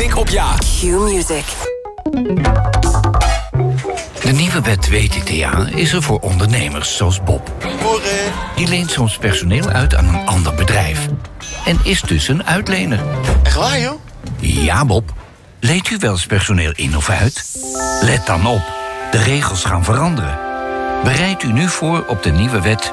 tik op ja. Q-Music. De nieuwe wet WTTA is er voor ondernemers zoals Bob. Morgen. Die leent soms personeel uit aan een ander bedrijf. En is dus een uitlener. Echt waar, joh? Ja, Bob. Leent u wel eens personeel in of uit? Let dan op. De regels gaan veranderen. Bereid u nu voor op de nieuwe wet